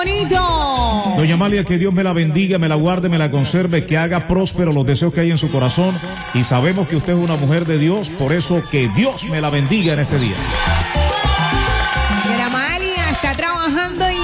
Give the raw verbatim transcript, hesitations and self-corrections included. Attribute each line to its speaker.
Speaker 1: Bonito.
Speaker 2: Doña Amalia, que Dios me la bendiga, me la guarde, me la conserve, que haga próspero los deseos que hay en su corazón. Y sabemos que usted es una mujer de Dios, por eso que Dios me la bendiga en este día.